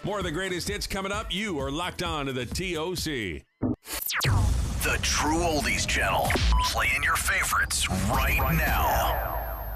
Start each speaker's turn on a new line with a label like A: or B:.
A: More of the greatest hits coming up. You are locked on to the TOC.
B: The True Oldies Channel. Playing your favorites right now.